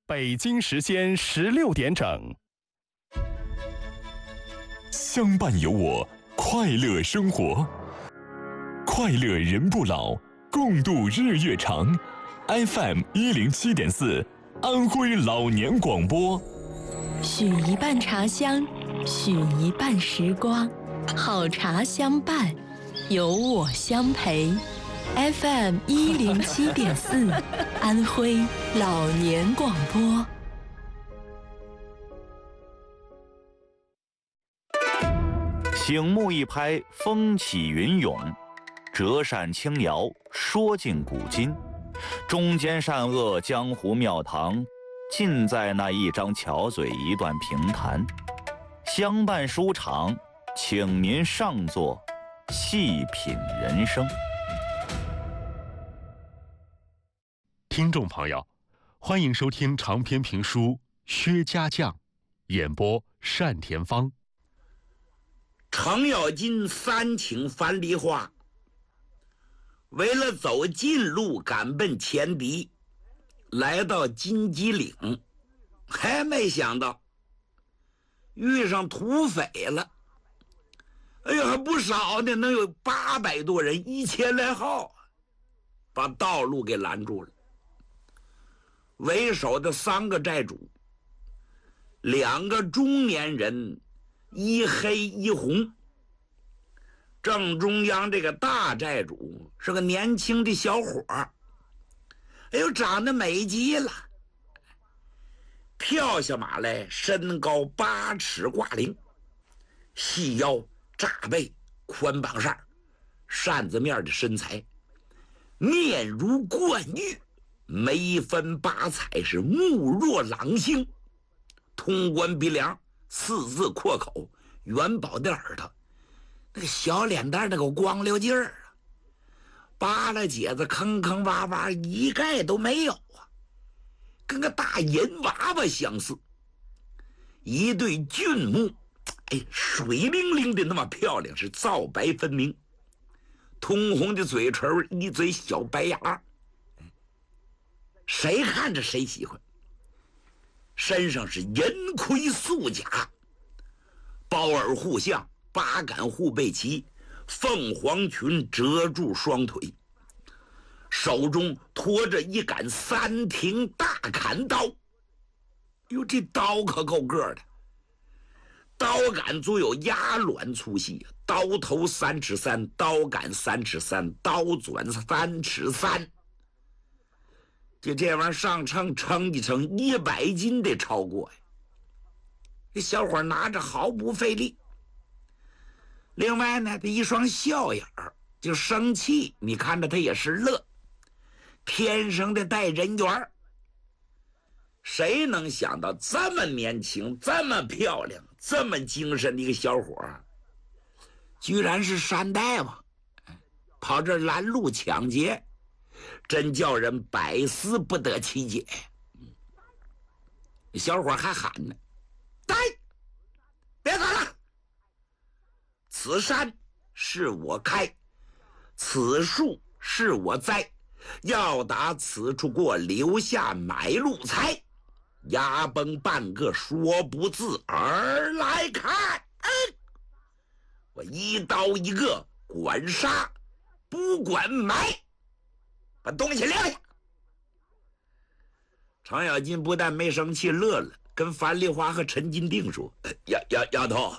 北京时间16点整。 相伴有我，快乐生活，快乐人不老，共度日月长。FM 107.4，安徽老年广播。 许一半茶香，许一半时光，好茶相伴，有我相陪。FM 107.4，安徽老年广播。 醒目一拍，风起云涌；折扇轻摇，说尽古今。中间善恶，江湖庙堂，尽在那一张巧嘴，一段评弹。相伴书场，请您上座，细品人生。 听众朋友，欢迎收听长篇评书《薛家将》，演播单田芳。 程咬金三请樊梨花，为了走近路赶奔前敌，来到金鸡岭，还没想到遇上土匪了。哎呀，还不少呢，能有800多人，1000来号，把道路给拦住了。为首的3个寨主，2个中年人，一黑一红。正中央这个大寨主是个年轻的小伙儿，哎呦，长得美极了。跳下马来，身高8尺挂零，细腰炸背，宽膀扇，扇子面的身材，面如冠玉，眉分8彩，是目若朗星，通关鼻梁，4字阔口，元宝的耳朵，那个小脸蛋那个光溜劲儿啊，扒拉结子坑坑洼洼，一概都没有啊，跟个大银娃娃相似。一对俊目，哎，水灵灵的那么漂亮，是皂白分明，通红的嘴唇，一嘴小白牙，谁看着谁喜欢。身上是银盔素甲，包耳护项，8杆护背旗，凤凰裙遮住双腿，手中托着一杆3挺大砍刀。哟，这刀可够个的，刀杆足有鸭卵粗细，刀头3尺3，刀杆3尺3，刀转3尺3。就这玩意儿上称称一称，100斤得超过呀。这小伙拿着毫不费力。另外呢，他一双笑眼儿，就生气，你看着他也是乐，天生的带人缘儿。谁能想到这么年轻，这么漂亮，这么精神的一个小伙儿，居然是山大王，跑这拦路抢劫，真叫人百思不得其解。小伙还喊呢：“呆，别走了！此山是我开，此树是我栽，要打此处过，留下买路财。牙崩半个，说不自而来看。我一刀一个，管杀不管埋，把东西留下。”程咬金不但没生气，乐了，跟樊梨花和陈金定说：“丫头，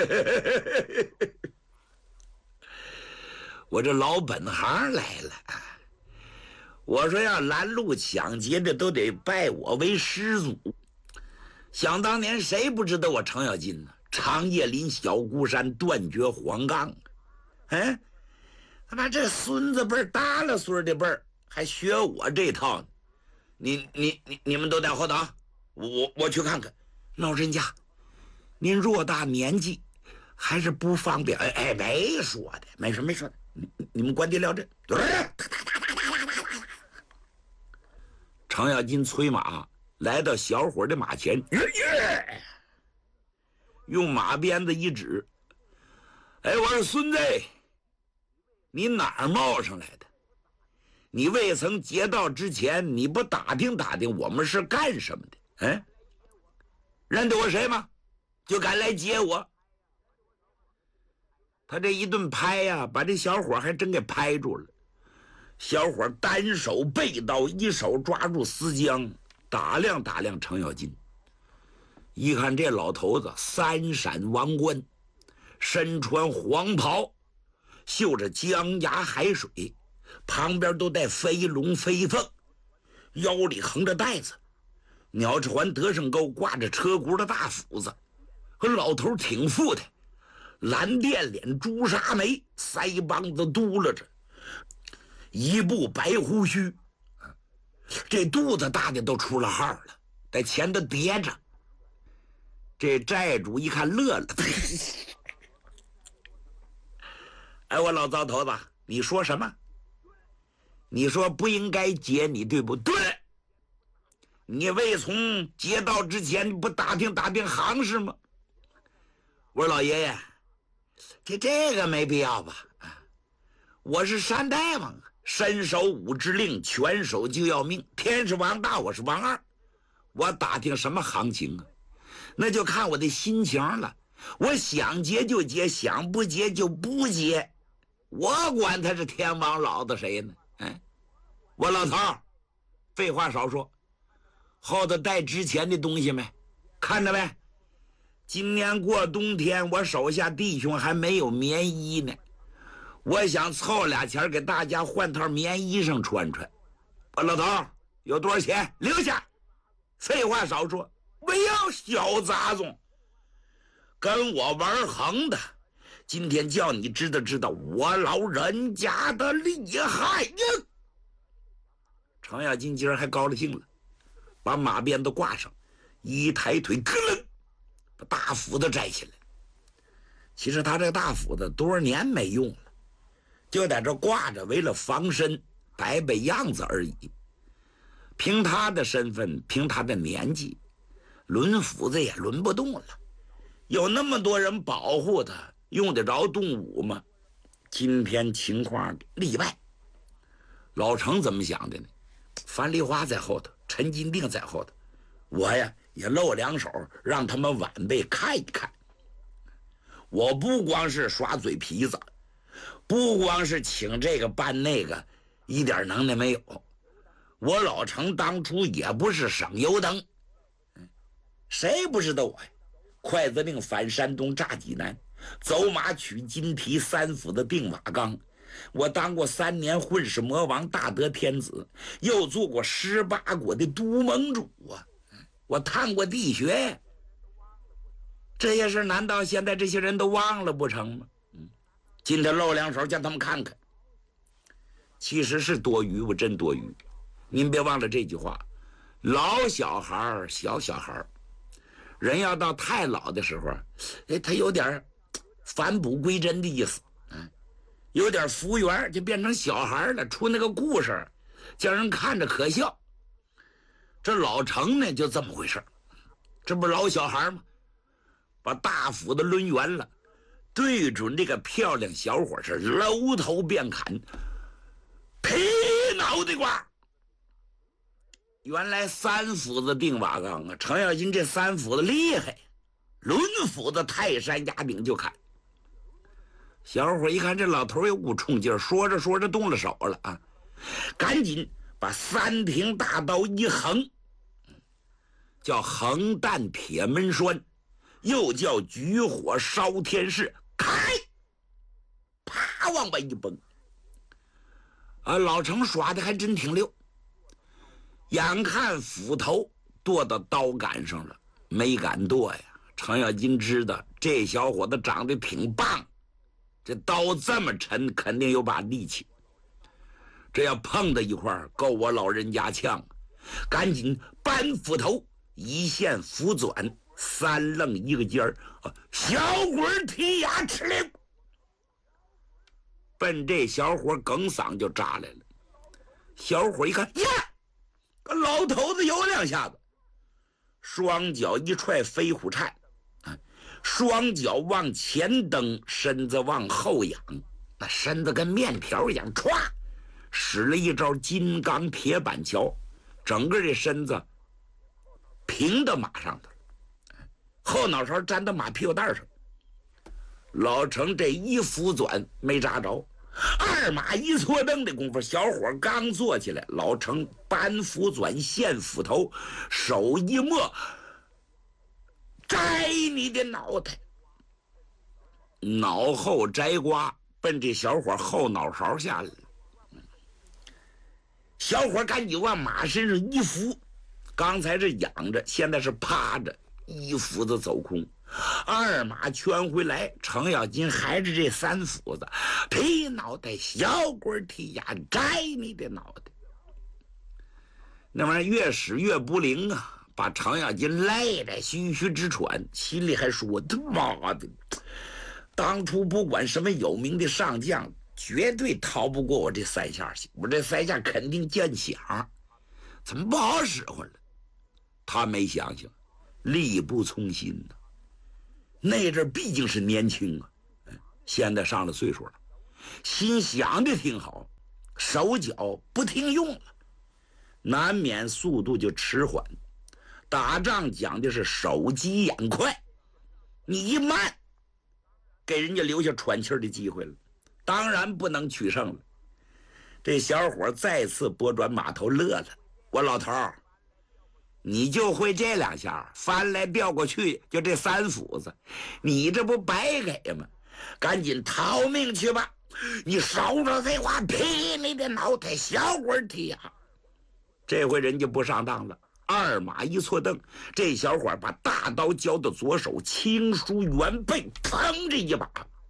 我这老本行来了。我说要拦路抢劫的都得拜我为师祖。想当年谁不知道我程咬金呢？长叶林、小孤山，断绝黄冈。他妈这孙子辈大了孙的辈儿还学我这套呢。你们都在后头，我去看看。老人家，您偌大年纪，还是不方便。没说的，没说的。你们关地聊这。程咬金催马来到小伙的马前，用马鞭子一指：“哎，我说孙子，你哪儿冒上来的？你未曾劫道之前，你不打听打听我们是干什么的？ 认得我谁吗？就敢来接我。他这一顿拍呀，把这小伙还真给拍住了。小伙单手背刀，一手抓住丝缰，打量打量程咬金。一看这老头子三闪王冠，身穿黄袍，绣着江崖海水，旁边都带飞龙飞凤，腰里横着带子，鸟翅环得胜钩，挂着车轱的大斧子。和老头挺富的，蓝靛脸，朱砂眉，腮帮子嘟噜着，一部白胡须，这肚子大的都出了号了，在前头叠着。这寨主一看乐了，哎，我老糟头子，你说什么？你说不应该劫你，对不对？你未从劫道之前，你不打听打听行市吗？我说老爷爷，这个没必要吧？我是山大王，身守五之令，拳手就要命。天是王大，我是王二，我打听什么行情啊？那就看我的心情了。我想劫就劫，想不劫就不劫，我管他是天王老子谁呢？我老头儿，废话少说，后头带值钱的东西没？看着没？今年过冬天，我手下弟兄还没有棉衣呢，我想凑俩钱给大家换套棉衣裳穿穿。我老头儿，有多少钱留下？废话少说，不要小杂种，跟我玩横的，今天叫你知道我老人家的厉害呀！程咬金今儿还高了兴了，把马鞭子挂上，一抬腿，咯楞，把大斧子摘起来。其实他这个大斧子多少年没用了，就在这挂着，为了防身，摆摆样子而已。凭他的身份，凭他的年纪，抡斧子也抡不动了。有那么多人保护他，用得着动武吗？今天情况例外。老程怎么想的呢？樊梨花在后头，陈金定在后头，我呀也露两手，让他们晚辈看一看。我不光是耍嘴皮子，不光是请这个办那个，一点能耐没有。我老程当初也不是省油灯，谁不知道我呀？快子令反山东，炸济南，走马取金蹄，三府的定瓦岗。我当过3年混世魔王，大德天子，又做过18国的都盟主啊！我探过地穴，这些事难道现在这些人都忘了不成吗？今天露两手，叫他们看看。其实是多余，我真多余。您别忘了这句话：老小孩，小小孩，人要到太老的时候，他有点返璞归真的意思。有点服员就变成小孩了，出那个故事叫人看着可笑。这老程呢就这么回事，这不老小孩吗？把大斧子抡圆了，对准这个漂亮小伙是搂头便砍，劈脑袋瓜。原来三斧子定瓦岗啊，程咬金这三斧子厉害，抡斧子泰山压顶就砍。小伙一看这老头有股冲劲，说着说着动了手了啊！赶紧把三平大刀一横，叫横弹铁门栓，又叫举火烧天势，开，啪往外一崩。老程耍的还真挺溜，眼看斧头剁到刀杆上了，没敢剁呀。程咬金知道这小伙子长得挺棒，这刀这么沉，肯定有把力气。这要碰到一块儿，够我老人家呛。赶紧搬斧头，一线斧转，三愣一个尖儿，小鬼踢牙吃溜，奔这小伙梗嗓就扎来了。小伙一看呀，老头子有两下子，双脚一踹飞虎颤，双脚往前蹬，身子往后仰，那身子跟面条一样，歘，使了一招金刚铁板桥，整个这身子平到马上头，后脑勺粘到马屁股蛋上。老程这一扶转没扎着，二马一错蹬的功夫，小伙刚坐起来，老程搬斧转现斧头，手一摸，摘你的脑袋，脑后摘瓜奔这小伙后脑勺下来了。小伙赶紧往马身上一扶，刚才是仰着，现在是趴着，一斧子走空。二马圈回来，程咬金还是这三斧子，劈脑袋，小棍踢牙，摘你的脑袋。那玩意儿越使越不灵啊，把程咬金累得吁吁直喘，心里还说：他妈的，当初不管什么有名的上将，绝对逃不过我这三下去，我这三下肯定见响，怎么不好使唤了？他没想想，力不从心呢。那阵毕竟是年轻啊，现在上了岁数了，心想的挺好，手脚不听用了，难免速度就迟缓。打仗讲的是手疾眼快，你一慢，给人家留下喘气儿的机会了，当然不能取胜了。这小伙再次拨转马头乐了：我老头儿，你就会这两下，翻来调过去，就这三斧子，你这不白给吗？赶紧逃命去吧！你少说废话，劈你的脑袋，小棍踢呀！这回人家不上当了，二马一错蹬，这小伙把大刀交到左手，轻舒原背，腾这一把，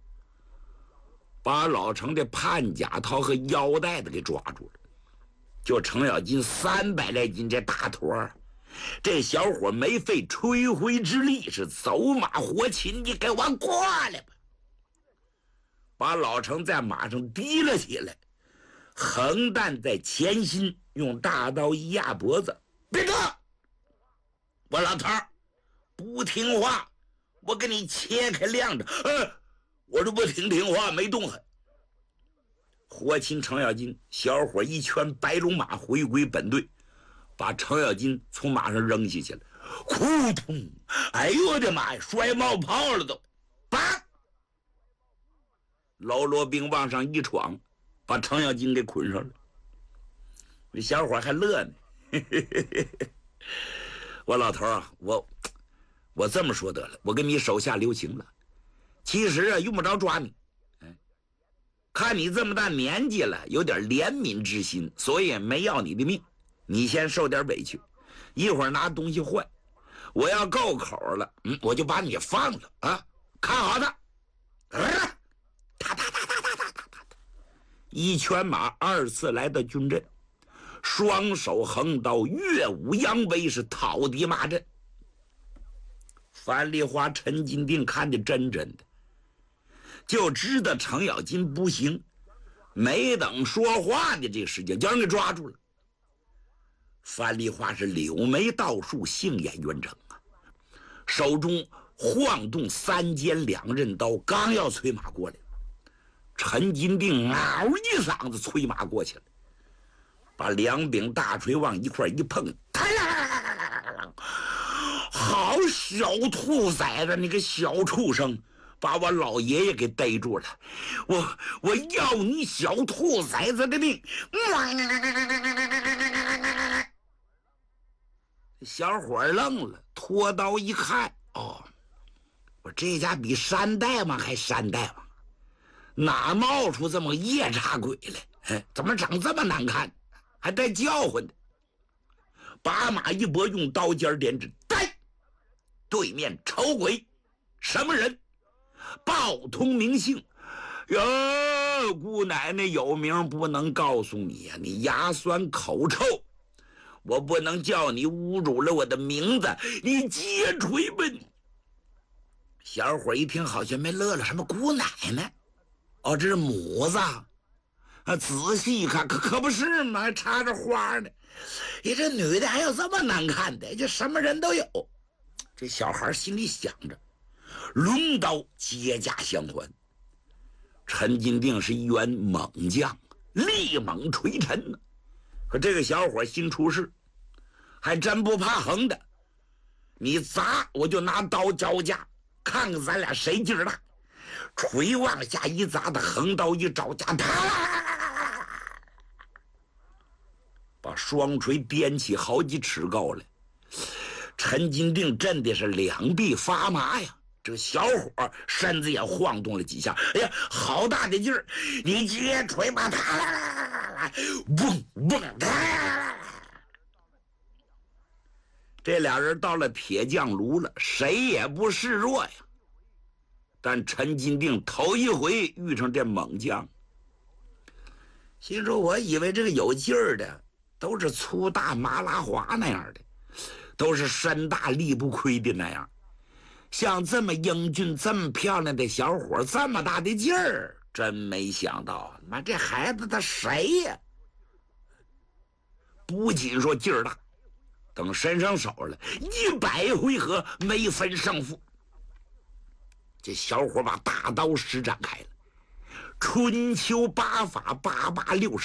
把老程的判甲套和腰带子给抓住了。就程咬金300来斤这大坨儿，这小伙没费吹灰之力，是走马活禽，你给我过来吧！把老程在马上提了起来，横担在前心，用大刀一压脖子：别动！我老头儿不听话，我给你切开晾着。我这不听话，没动弹。活擒程咬金，小伙一圈白龙马回归本队，把程咬金从马上扔下去了，扑通！哎呦我的妈呀，摔冒泡了都！叭！喽啰兵往上一闯，把程咬金给捆上了。那小伙还乐呢，我老头啊，我这么说得了，我跟你手下留情了。其实啊，用不着抓你，看你这么大年纪了，有点怜悯之心，所以没要你的命。你先受点委屈，一会儿拿东西换。我要够口了，我就把你放了啊！看好的，一圈马二次来到军阵，双手横刀，乐舞扬威，是讨敌骂阵。樊梨花、陈金定看得真的，就知道程咬金不行，没等说话的这个时间，就让给抓住了。樊梨花是柳眉倒竖，杏眼圆睁啊，手中晃动3尖2刃刀，刚要催马过来，陈金定嗷一嗓子催马过去了，把2柄大锤往一块一碰，好小兔崽子，你个小畜生，把我老爷爷给逮住了！我要你小兔崽子的命！小伙愣了，拖刀一看，我这家比山大王还山大王，哪冒出这么个夜叉鬼来？怎么长这么难看，还带叫唤的？把马一拨，用刀尖点指，呆！对面丑鬼，什么人？报通名姓。哟，姑奶奶有名不能告诉你呀，你牙酸口臭，我不能叫你侮辱了我的名字，你接锤吧你！小伙一听，好像没乐了，什么姑奶奶？这是母子啊！仔细一看，可不是嘛，还插着花呢。你这女的还有这么难看的？这什么人都有。这小孩心里想着，抡刀接驾相还。陈金定是一员猛将，力猛锤沉呢。可这个小伙新出世，还真不怕横的， 你砸我就拿刀交架，看看咱俩谁劲儿大。锤往下一砸，的横刀一招架，把双锤掂起好几尺高来。陈金定震的是两臂发麻呀，这小伙身子也晃动了几下。哎呀，好大的劲儿！你接锤吧，他嗡嗡他。这俩人到了铁匠炉了，谁也不示弱呀。但陈金定头一回遇上这猛将，心说我以为这个有劲儿的都是粗大麻拉滑那样的，都是身大力不亏的那样，像这么英俊这么漂亮的小伙这么大的劲儿，真没想到妈这孩子他谁呀？不仅说劲儿大，等伸上手了100回合没分胜负。这小伙把大刀施展开了，春秋8法8860